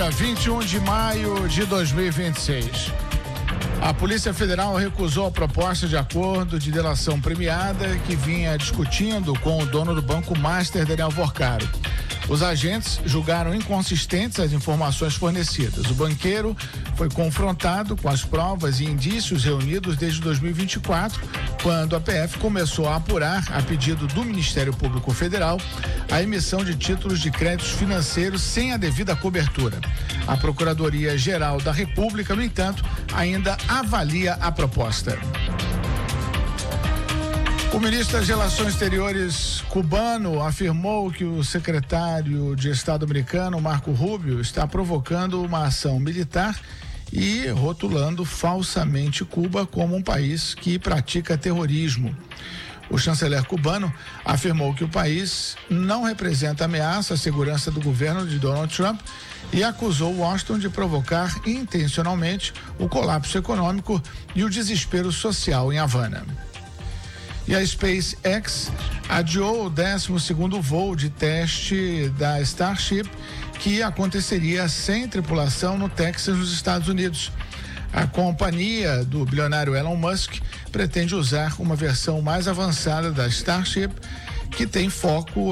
Segunda-feira, 21 de maio de 2026. A Polícia Federal recusou a proposta de acordo de delação premiada que vinha discutindo com o dono do Banco Master, Daniel Vorcaro. Os agentes julgaram inconsistentes as informações fornecidas. O banqueiro foi confrontado com as provas e indícios reunidos desde 2024, quando a PF começou a apurar, a pedido do Ministério Público Federal, a emissão de títulos de créditos financeiros sem a devida cobertura. A Procuradoria-Geral da República, no entanto, ainda avalia a proposta. O ministro das Relações Exteriores cubano afirmou que o secretário de Estado americano, Marco Rubio, está provocando uma ação militar e rotulando falsamente Cuba como um país que pratica terrorismo. O chanceler cubano afirmou que o país não representa ameaça à segurança do governo de Donald Trump e acusou Washington de provocar intencionalmente o colapso econômico e o desespero social em Havana. E a SpaceX adiou o 12º voo de teste da Starship, que aconteceria sem tripulação no Texas, nos Estados Unidos. A companhia do bilionário Elon Musk pretende usar uma versão mais avançada da Starship, que tem foco